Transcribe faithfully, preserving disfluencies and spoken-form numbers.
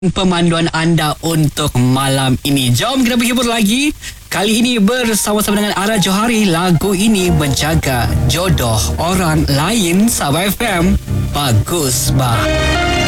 pemanduan anda untuk malam ini. Jom kita berhibur lagi. Kali ini bersama-sama dengan Ara Johari. Lagu ini menjaga jodoh orang lain. Sabah F M. Bagus bah.